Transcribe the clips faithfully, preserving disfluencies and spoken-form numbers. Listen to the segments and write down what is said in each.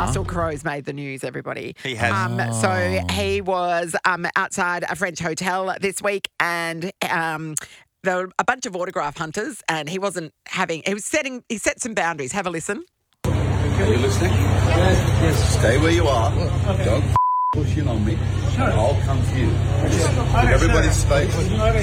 Russell Crowe's made the news, everybody. He has. Um, Oh. So he was um, outside a French hotel this week and um, there were a bunch of autograph hunters and he wasn't having, he was setting, he set some boundaries. Have a listen. Are you listening? Yes. Yes. Stay where you are. Don't f- push in on me. I'll come to you. Just give everybody's space.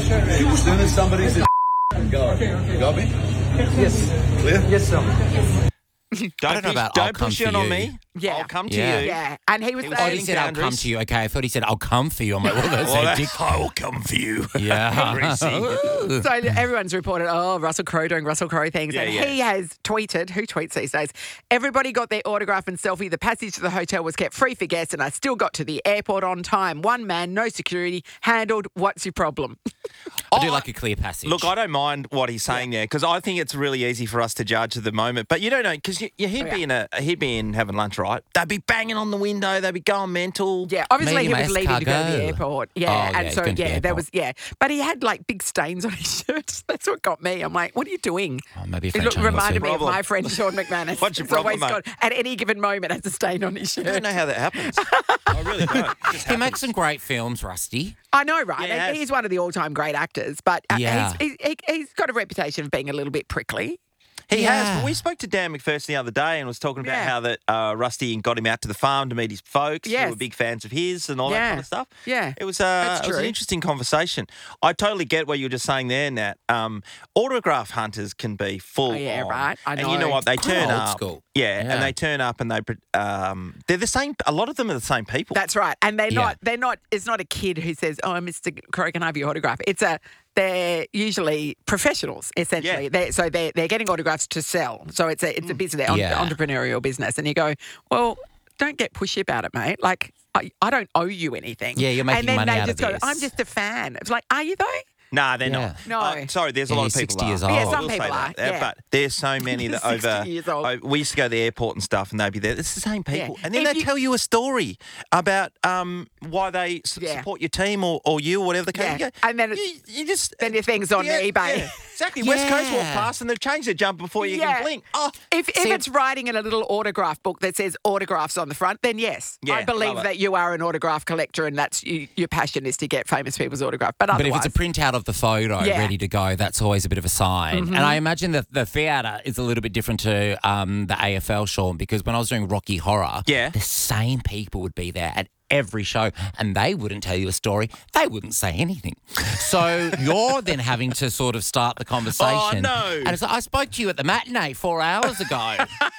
As soon as somebody's in, go. You got me? Yes. Clear? Yes, sir. Don't, I don't know push, about don't I'll come push for in on you. me. Yeah. I'll come to Yeah. you. Yeah. And he was, He was Oh, saying, he said, I'll come boundaries. to you. Okay, I thought he said, I'll come for you. I'm like, well, that's Well, a that- dick. I will come for you. Yeah. Greasy. so everyone's reported, oh, Russell Crowe doing Russell Crowe things. Yeah, and yeah. he has tweeted, who tweets these days? Everybody got their autograph and selfie. The passage to the hotel was kept free for guests and I still got to the airport on time. One man, no security, handled. What's your problem? I do like a clear passage. Look, I don't mind what he's saying there because I think it's really easy for us to judge at the moment. But you don't know because you, you, he'd Oh, yeah. be in a he'd be in having lunch, right? They'd be banging on the window. They'd be going mental. Yeah, obviously Maybe he my was leaving to go to the escargot. airport. Oh, Yeah, yeah, and he's so going to the yeah, there airport. was yeah, but he had like big stains on his shirt. That's what got me. I'm like, what are you doing? Oh, maybe a He French looked, onion reminded soup. me of Problem. my friend Sean McManus. What's your He's always problem, got, at any given moment, has a stain on his I shirt. don't know how that happens. I really don't. It just He happens. makes some great films, Rusty. I know, right? Yeah, he has. He's one of the all-time great actors, but uh, Yeah. he's, he, he, he's got a reputation of being a little bit prickly. He Yeah. has. Well, we spoke to Dan McPherson the other day and was talking about Yeah. how that uh, Rusty got him out to the farm to meet his folks Yes. who were big fans of his and all that Yeah. kind of stuff. Yeah. It was, uh, That's it was an true. interesting conversation. I totally get what you were just saying there, Nat. Um, autograph hunters can be full Oh, yeah, on. right. I And you know know. what? They Quite turn old up. school. Yeah, Yeah. and they turn up and they, um, they're the same. A lot of them are the same people. That's right. And they're Yeah. not, they're not, it's not a kid who says, oh, Mister Crowe, can I have your autograph? It's a, they're usually professionals, essentially. Yeah. They're, so they're, they're getting autographs to sell. So it's a, it's a business, en- Yeah. entrepreneurial business. And you go, well, don't get pushy about it, mate. Like, I, I don't owe you anything. Yeah, you're making And then money they out just of go, this. I'm just a fan. It's like, are you though? Nah, they're Yeah. not. No. Uh, sorry, there's a Yeah, lot of he's people sixty are. years I old. Yeah, some will say people that. are, yeah. But there's so many that sixty over. years old. o- we used to go to the airport and stuff, and they'd be there. It's the same people, Yeah. and then If they you- tell you a story about um, why they s- Yeah. support your team or, or you or whatever the case. Yeah. You go, And then you, you just then your thing's on yeah, eBay. yeah, exactly. West Coast walk Yeah. past and they've changed their jumper before you Yeah. can blink. Oh, If, if See, it's writing in a little autograph book that says autographs on the front, then yes, Yeah, I believe love it. that you are an autograph collector and that's you, your passion is to get famous people's autograph. But But otherwise, if it's a printout of the photo Yeah. ready to go, that's always a bit of a sign. And I imagine that the theatre is a little bit different to um, the A F L, Sean, because when I was doing Rocky Horror, Yeah. the same people would be there at every show and they wouldn't tell you a story. They wouldn't say anything. So you're then having to sort of start the conversation. no. And it's like, I spoke to you at the matinee four hours ago.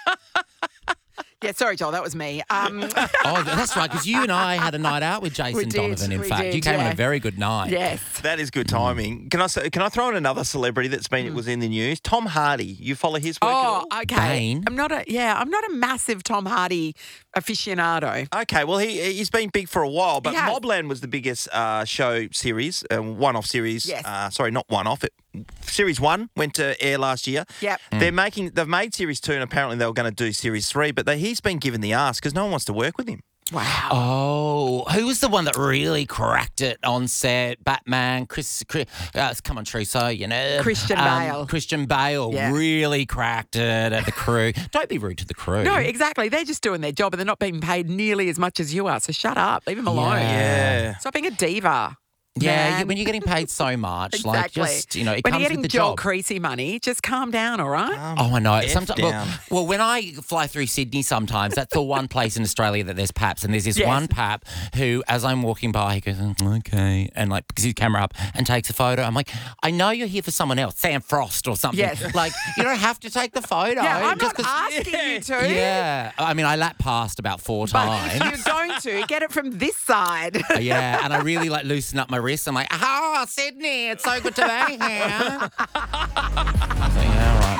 yeah, sorry, Joel, that was me. Um, Oh, that's right, because you and I had a night out with Jason We did, Donovan, in we fact. did, you came on yeah. a very good night. yes. that is Mm. good timing. Can I say, can I throw in another celebrity that's been was in the news? Tom Hardy. You follow his work? at Oh, all? okay. Bane. I'm not a yeah, I'm not a massive Tom Hardy aficionado. Okay, well, he he's been big for a while, but He has. Mobland was the biggest uh, show series, uh, one-off series. Yes. Uh, sorry, not one-off. It, series one went to air last year. Yep. They're making they've made series two, and apparently they were going to do series three, but they, he's been given the ask because no one wants to work with him. Wow. Oh, who was the one that really cracked it on set? Batman, Chris, Chris uh, it's come on, Trousseau, you know. Christian Um, Bale. Christian Bale Yeah. really cracked it at the crew. Don't be rude to the crew. No, exactly. They're just doing their job and they're not being paid nearly as much as you are. So shut up. Leave them alone. Yeah. Yeah. Stop being a diva. Yeah, man. you, when you're getting paid so much, like Exactly. just, you know, it when comes you're getting with the Joel job. Creasy money, just calm down, all right? Oh, I know. F Sometimes, down. well, well, when I fly through Sydney, sometimes that's the one place in Australia that there's paps, and there's this Yes. one pap who, as I'm walking by, he goes, "Mm, "Okay," and like picks his camera up and takes a photo. I'm like, I know you're here for someone else, Sam Frost or something. Yes. Like you don't have to take the photo. yeah, I'm just not 'cause- asking you to. Yeah, I mean, I lap past about four But times. if you're going to, get it from this side. Yeah, and I really like loosen up my wrist. I'm like, oh, Sydney, it's so good to be here. So, yeah, all right.